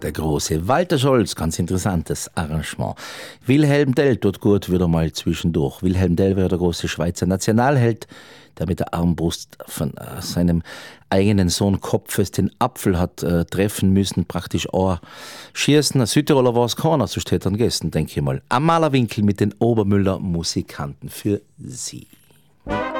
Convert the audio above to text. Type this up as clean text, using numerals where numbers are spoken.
Der große Walter Scholz, ganz interessantes Arrangement. Wilhelm Tell tut gut wieder mal zwischendurch. Wilhelm Tell war der große Schweizer Nationalheld, der mit der Armbrust von seinem eigenen Sohn Kopfes den Apfel hat treffen müssen, praktisch auch schießen. Südtiroler war es keiner, so steht an Gästen, denke ich mal. Am Malerwinkel mit den Obermüller Musikanten für Sie.